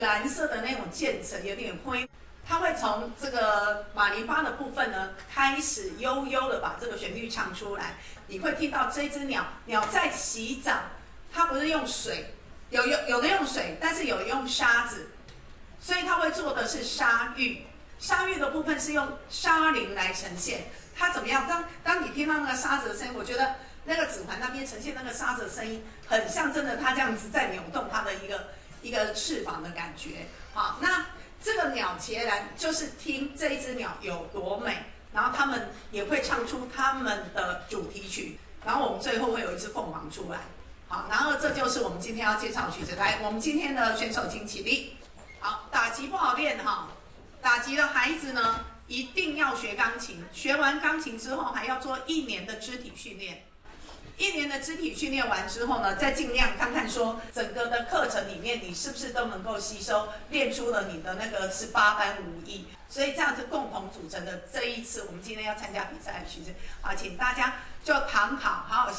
蓝色的那种渐层，有点灰。它会从这个马林巴的部分呢，开始悠悠的把这个旋律唱出来。你会听到这只鸟在洗澡，它不是用水，有的用水，但是有的用沙子，所以它会做的是沙浴。沙浴的部分是用沙铃来呈现。它怎么样？当你听到那个沙子的声音，我觉得那个指环那边呈现那个沙子的声音，很像真的它这样子在扭动它的一个翅膀的感觉。好，那这个鸟茄兰就是听这一只鸟有多美，然后他们也会唱出他们的主题曲，然后我们最后会有一只凤凰出来。好，然后这就是我们今天要介绍的曲子。来，我们今天的选手请起立。好，打击不好练哈，打击的孩子呢一定要学钢琴，学完钢琴之后还要做1年的肢体训练。1年的肢体训练完之后呢，再尽量看看说整个的课程里面你是不是都能够吸收，练出了你的那个18般武艺。所以这样子共同组成的这一次我们今天要参加比赛的曲子，好，请大家就躺好，好好